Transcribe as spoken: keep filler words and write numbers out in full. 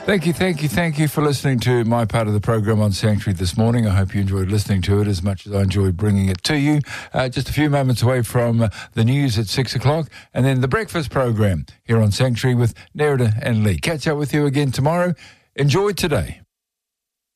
Thank you, thank you, thank you for listening to my part of the program on Sanctuary this morning. I hope you enjoyed listening to it as much as I enjoyed bringing it to you. Uh, just a few moments away from uh, the news at six o'clock, and then the breakfast program here on Sanctuary with Nerida and Lee. Catch up with you again tomorrow. Enjoy today.